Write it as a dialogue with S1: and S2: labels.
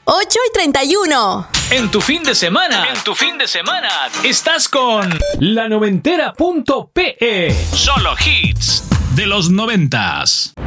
S1: 8:31.
S2: En tu fin de semana, estás con lanoventera.pe. Solo hits de los 90s.